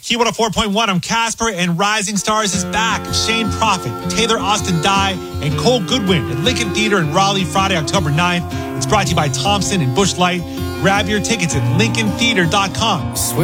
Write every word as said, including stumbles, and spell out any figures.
Key one oh four point one, I'm Casper, and Rising Stars is back. Shane Prophet, Taylor Austin Dye, and Cole Goodwin at Lincoln Theater in Raleigh, Friday, October ninth. It's brought to you by Thompson and Busch Light. Grab your tickets at lincoln theater dot com.